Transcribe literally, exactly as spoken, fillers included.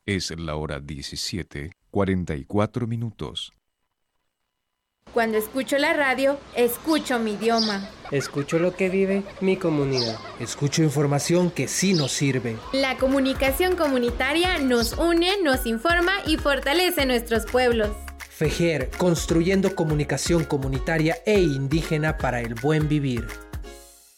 Es la hora diecisiete, cuarenta y cuatro minutos. Cuando escucho la radio, escucho mi idioma. Escucho lo que vive mi comunidad. Escucho información que sí nos sirve. La comunicación comunitaria nos une, nos informa y fortalece nuestros pueblos. FEJER, construyendo comunicación comunitaria e indígena para el buen vivir.